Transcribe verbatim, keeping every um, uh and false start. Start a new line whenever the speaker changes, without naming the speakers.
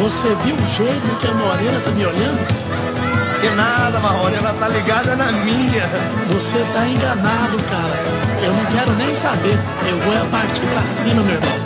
Você viu o jeito que a Morena tá me olhando?
Que nada, Marrone, ela tá ligada na minha.
Você tá enganado, cara. Eu não quero nem saber. Eu vou é partir pra cima, meu irmão.